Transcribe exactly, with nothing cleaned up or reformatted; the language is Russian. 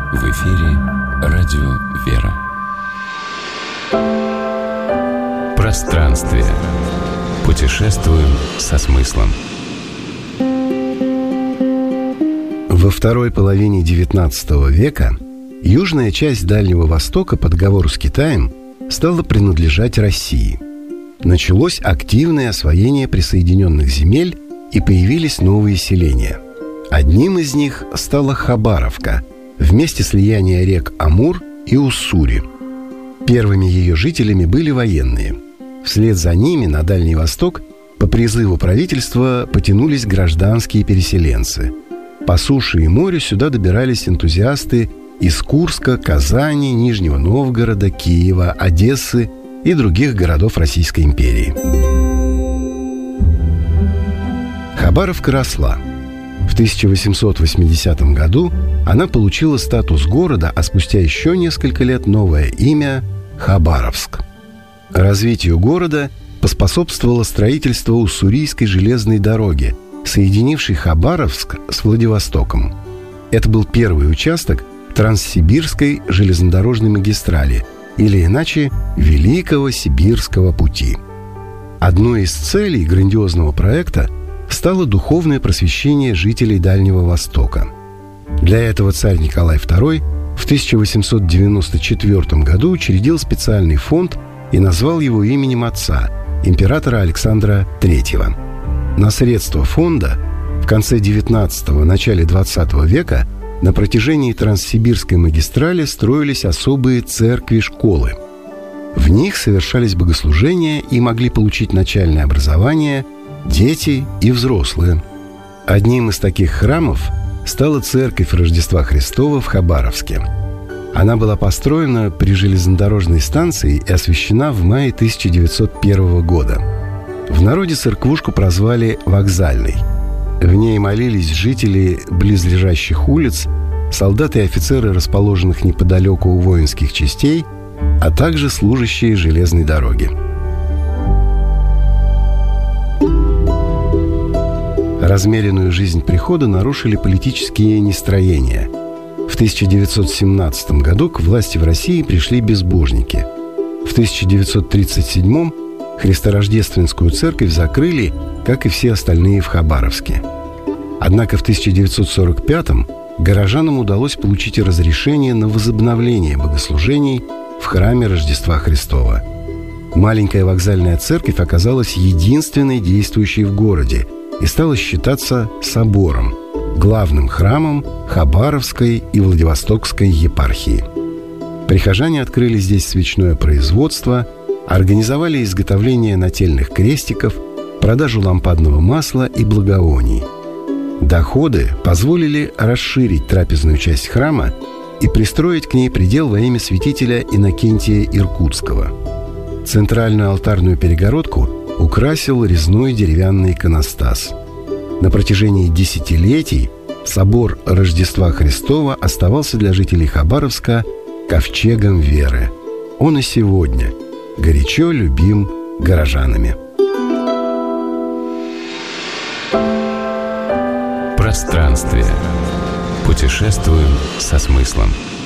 В эфире радио «Вера». Пространствие. Путешествуем со смыслом. Во второй половине девятнадцатого века южная часть Дальнего Востока по договору с Китаем стала принадлежать России. Началось активное освоение присоединенных земель и появились новые селения. Одним из них стала Хабаровка в месте слияния рек Амур и Уссури. Первыми ее жителями были военные. Вслед за ними на Дальний Восток по призыву правительства потянулись гражданские переселенцы. По суше и морю сюда добирались энтузиасты из Курска, Казани, Нижнего Новгорода, Киева, Одессы и других городов Российской империи. Хабаровка росла. В тысяча восемьсот восьмидесятом году она получила статус города, а спустя еще несколько лет новое имя – Хабаровск. Развитию города поспособствовало строительство Уссурийской железной дороги, соединившей Хабаровск с Владивостоком. Это был первый участок Транссибирской железнодорожной магистрали, или иначе Великого Сибирского пути. Одной из целей грандиозного проекта стало духовное просвещение жителей Дальнего Востока. Для этого царь Николай второй в тысяча восемьсот девяносто четвёртом году учредил специальный фонд и назвал его именем отца, императора Александра третьего. На средства фонда в конце девятнадцатого – начале двадцатого века на протяжении Транссибирской магистрали строились особые церкви-школы. В них совершались богослужения и могли получить начальное образование дети и взрослые. Одним из таких храмов стала церковь Рождества Христова в Хабаровске. Она была построена при железнодорожной станции и освящена в мае тысяча девятьсот первого года. В народе церквушку прозвали «Вокзальной». В ней молились жители близлежащих улиц, солдаты и офицеры, расположенных неподалеку у воинских частей, а также служащие железной дороги. Размеренную жизнь прихода нарушили политические нестроения. В тысяча девятьсот семнадцатом году к власти в России пришли безбожники. В тысяча девятьсот тридцать седьмом Христорождественскую церковь закрыли, как и все остальные в Хабаровске. Однако в тысяча девятьсот сорок пятом горожанам удалось получить разрешение на возобновление богослужений в храме Рождества Христова. Маленькая вокзальная церковь оказалась единственной действующей в городе и стала считаться собором, главным храмом Хабаровской и Владивостокской епархии. Прихожане открыли здесь свечное производство, организовали изготовление нательных крестиков, продажу лампадного масла и благовоний. Доходы позволили расширить трапезную часть храма и пристроить к ней предел во имя святителя Иннокентия Иркутского. Центральную алтарную перегородку украсил резной деревянный иконостас. На протяжении десятилетий собор Рождества Христова оставался для жителей Хабаровска ковчегом веры. Он и сегодня горячо любим горожанами. Пространствие. Путешествуем со смыслом.